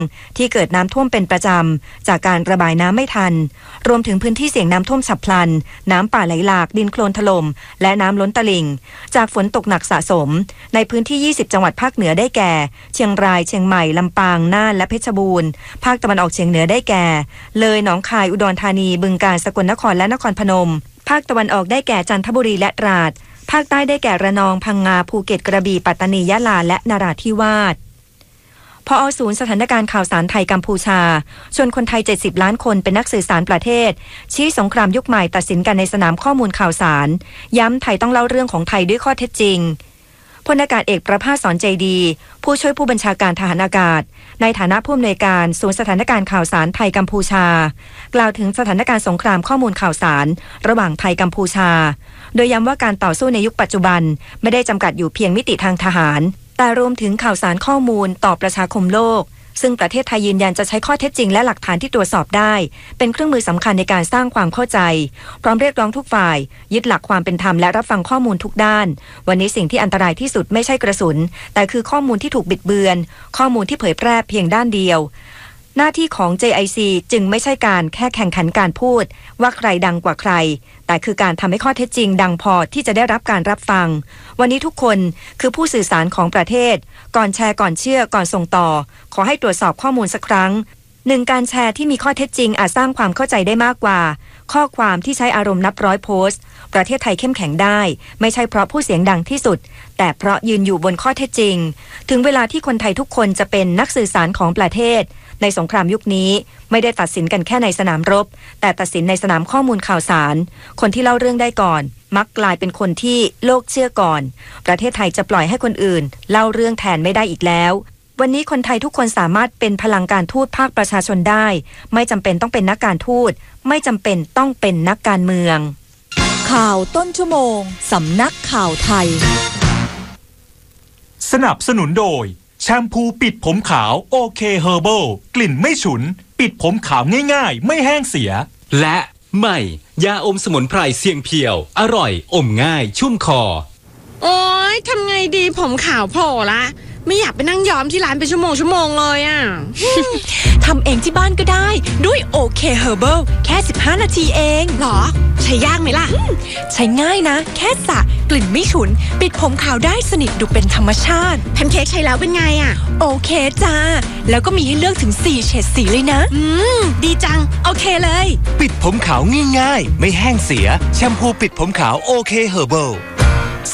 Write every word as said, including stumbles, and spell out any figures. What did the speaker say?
ที่เกิดน้ำท่วมเป็นประจำจากการระบายน้ำไม่ทันรวมถึงพื้นที่เสี่ยงน้ำท่วมฉับพลันน้ำป่าไหลหลากดินโคลนถล่มและน้ำล้นตลิ่งจากฝนตกหนักสะสมในพื้นที่ยี่สิบจังหวัดภาคเหนือได้แก่เชียงรายเชียงใหม่ลำปางน่านและเพชรบูรณ์ภาคตะวันออกเฉียงเหนือได้แก่เลยหนองคายอุดรธานีบึงกาฬสกลนครและนครพนมภาคตะวันออกได้แก่จันทบุรีและตราดภาคใต้ได้แก่ระนองพังงาภูเก็ตกระบี่ปัตตานียะลาและนราธิวาสผอ.ศูนย์สถานการณ์ข่าวสารไทยกัมพูชาชวนคนไทยเจ็ดสิบล้านคนเป็นนักสื่อสารประเทศชี้สงครามยุคใหม่ตัดสินกันในสนามข้อมูลข่าวสารย้ำไทยต้องเล่าเรื่องของไทยด้วยข้อเท็จจริงพลอากาศเอกประภาสสอนใจดีผู้ช่วยผู้บัญชาการทหารอากาศในฐานะผู้อำนวยการศูนย์สถานการณ์ข่าวสารไทยกัมพูชากล่าวถึงสถานการณ์สงครามข้อมูลข่าวสารระหว่างไทยกัมพูชาโดยย้ำว่าการต่อสู้ในยุคปัจจุบันไม่ได้จำกัดอยู่เพียงมิติทางทหารแต่รวมถึงข่าวสารข้อมูลต่อประชาคมโลกซึ่งประเทศไทยยืนยันจะใช้ข้อเท็จจริงและหลักฐานที่ตรวจสอบได้เป็นเครื่องมือสำคัญในการสร้างความเข้าใจพร้อมเรียกร้องทุกฝ่ายยึดหลักความเป็นธรรมและรับฟังข้อมูลทุกด้านวันนี้สิ่งที่อันตรายที่สุดไม่ใช่กระสุนแต่คือข้อมูลที่ถูกบิดเบือนข้อมูลที่เผยแพร่เพียงด้านเดียวหน้าที่ของ เจ ไอ ซี จึงไม่ใช่การแค่แข่งขันการพูดว่าใครดังกว่าใครแต่คือการทำให้ข้อเท็จจริงดังพอที่จะได้รับการรับฟังวันนี้ทุกคนคือผู้สื่อสารของประเทศก่อนแชร์ก่อนเชื่อก่อนส่งต่อขอให้ตรวจสอบข้อมูลสักครั้งหนึ่งการแชร์ที่มีข้อเท็จจริงอาจสร้างความเข้าใจได้มากกว่าข้อความที่ใช้อารมณ์นับร้อยโพสต์ประเทศไทยเข้มแข็งได้ไม่ใช่เพราะผู้เสียงดังที่สุดแต่เพราะยืนอยู่บนข้อเท็จจริงถึงเวลาที่คนไทยทุกคนจะเป็นนักสื่อสารของประเทศในสงครามยุคนี้ไม่ได้ตัดสินกันแค่ในสนามรบแต่ตัดสินในสนามข้อมูลข่าวสารคนที่เล่าเรื่องได้ก่อนมักกลายเป็นคนที่โลกเชื่อก่อนประเทศไทยจะปล่อยให้คนอื่นเล่าเรื่องแทนไม่ได้อีกแล้ววันนี้คนไทยทุกคนสามารถเป็นพลังการทูตภาคประชาชนได้ไม่จำเป็นต้องเป็นนักการทูตไม่จำเป็นต้องเป็นนักการเมืองข่าวต้นชั่วโมงสำนักข่าวไทยสนับสนุนโดยแชมพูปิดผมขาวโอเคเฮอร์เบิลกลิ่นไม่ฉุนปิดผมขาวง่ายๆไม่แห้งเสียและใหม่ยาอมสมุนไพรเสี่ยงเพียวอร่อยอมง่ายชุ่มคอโอ๊ยทำไงดีผมขาวโผล่ละไม่อยากไปนั่งย้อมที่ร้านเป็นชั่วโมงชั่วโมงเลยอ่ะทำเองที่บ้านก็ได้ด้วยโอเคเฮอร์เบิลแค่สิบห้านาทีเองหรอใช้ยากไหมล่ะใช้ง่ายนะแค่สระกลิ่นไม่ฉุนปิดผมขาวได้สนิทดูเป็นธรรมชาติแพนเค้กใช้แล้วเป็นไงอ่ะโอเคจ้าแล้วก็มีให้เลือกถึงสี่เฉดสีเลยนะอืมดีจังโอเคเลยปิดผมขาวง่ายๆไม่แห้งเสียแชมพูปิดผมขาวโอเคเฮอร์เบิล